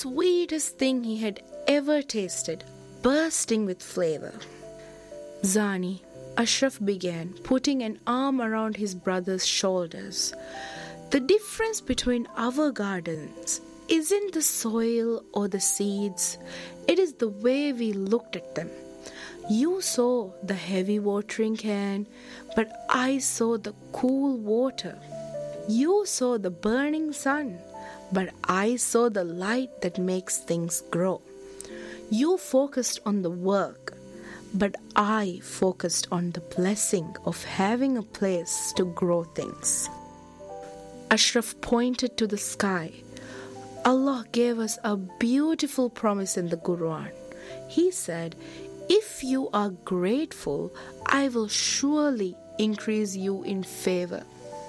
sweetest thing he had ever tasted, bursting with flavor. Zani, Ashraf began, putting an arm around his brother's shoulders. The difference between our gardens isn't the soil or the seeds, it is the way we looked at them. You saw the heavy watering can, but I saw the cool water. You saw the burning sun, but I saw the light that makes things grow. You focused on the work, but I focused on the blessing of having a place to grow things. Ashraf pointed to the sky. Allah gave us a beautiful promise in the Quran. He said, "If you are grateful, I will surely increase you in favor."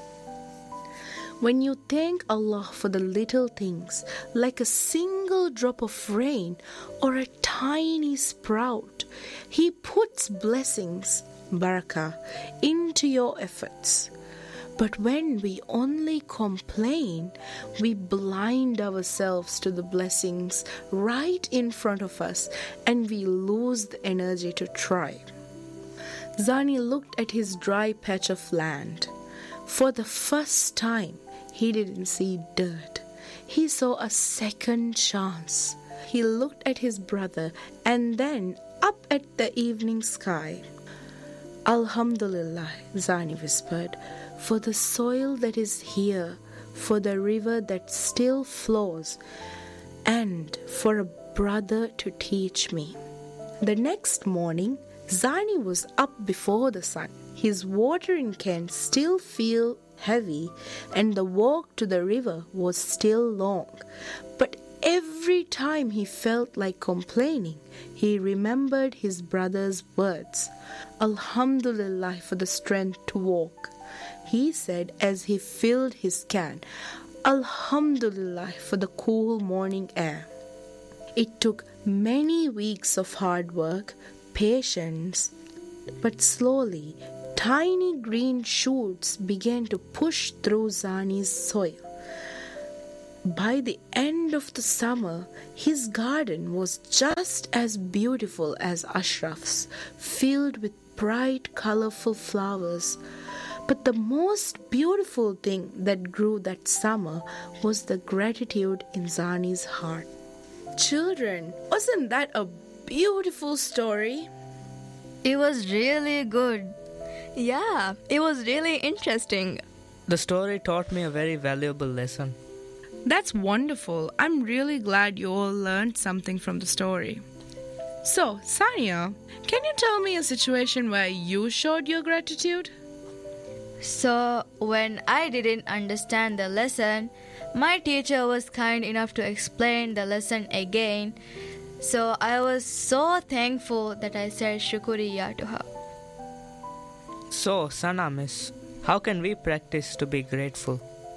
When you thank Allah for the little things, like a single drop of rain or a tiny sprout, He puts blessings, barakah, into your efforts. But when we only complain, we blind ourselves to the blessings right in front of us and we lose the energy to try. Zani looked at his dry patch of land. For the first time, he didn't see dirt. He saw a second chance. He looked at his brother and then up at the evening sky. "Alhamdulillah," Zani whispered, "for the soil that is here, for the river that still flows, and for a brother to teach me." The next morning, Zani was up before the sun. His watering can still felt heavy, and the walk to the river was still long. But every time he felt like complaining, he remembered his brother's words. "Alhamdulillah for the strength to walk," he said as he filled his can. "Alhamdulillah for the cool morning air." It took many weeks of hard work, patience, but slowly, tiny green shoots began to push through Zani's soil. By the end of the summer, his garden was just as beautiful as Ashraf's, filled with bright, colorful flowers. But the most beautiful thing that grew that summer was the gratitude in Zani's heart. Children, wasn't that a beautiful story? It was really good. Yeah, it was really interesting. The story taught me a very valuable lesson. That's wonderful. I'm really glad you all learned something from the story. So, Sania, can you tell me a situation where you showed your gratitude? So, when I didn't understand the lesson, my teacher was kind enough to explain the lesson again. So, I was so thankful that I said shukriya to her. So, Sana Miss, how can we practice to be grateful?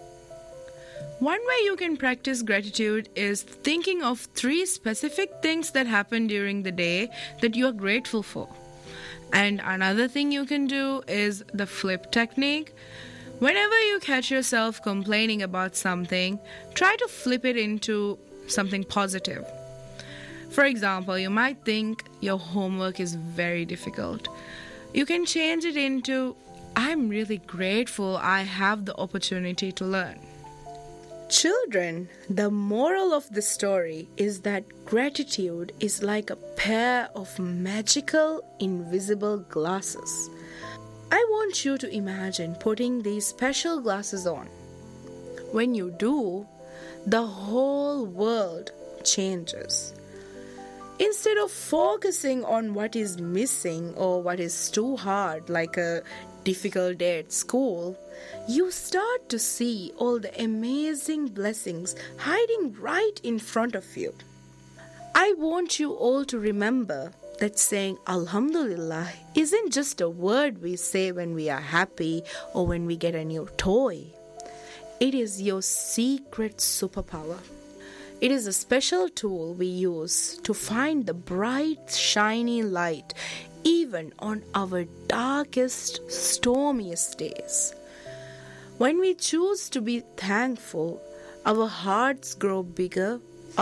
One way you can practice gratitude is thinking of 3 specific things that happened during the day that you are grateful for. And another thing you can do is the flip technique. Whenever you catch yourself complaining about something, try to flip it into something positive. For example, you might think your homework is very difficult. You can change it into, "I'm really grateful I have the opportunity to learn." Children, the moral of the story is that gratitude is like a pair of magical, invisible glasses. I want you to imagine putting these special glasses on. When you do, the whole world changes. Instead of focusing on what is missing or what is too hard, like a difficult day at school, you start to see all the amazing blessings hiding right in front of you. I want you all to remember that saying Alhamdulillah isn't just a word we say when we are happy or when we get a new toy. It is your secret superpower. It is a special tool we use to find the bright, shiny light even on our darkest, stormiest days. When we choose to be thankful, our hearts grow bigger